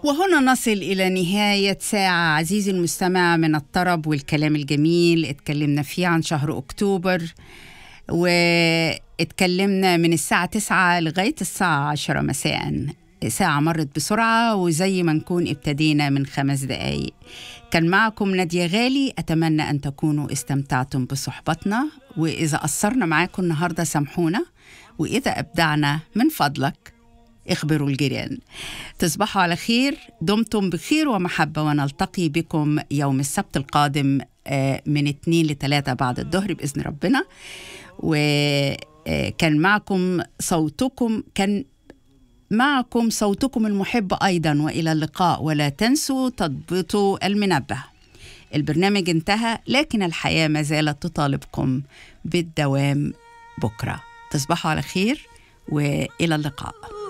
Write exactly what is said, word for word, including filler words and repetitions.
وهنا نصل إلى نهاية ساعة عزيزي المستمع من الطرب والكلام الجميل. اتكلمنا فيه عن شهر أكتوبر، واتكلمنا من الساعة تسعة لغاية الساعة عشرة مساء. ساعة مرت بسرعة، وزي ما نكون ابتدينا من خمس دقايق. كان معكم نادية غالي. أتمنى أن تكونوا استمتعتم بصحبتنا، وإذا قصرنا معاكم النهاردة سامحونا، وإذا أبدعنا من فضلك اخبروا الجيران. تصبحوا على خير، دمتم بخير ومحبة، ونلتقي بكم يوم السبت القادم من اتنين لتلاتة بعد الظهر بإذن ربنا. وكان معكم صوتكم كان معكم صوتكم المحب أيضا، وإلى اللقاء. ولا تنسوا تضبطوا المنبه. البرنامج انتهى، لكن الحياة ما زالت تطالبكم بالدوام بكرة. تصبحوا على خير وإلى اللقاء.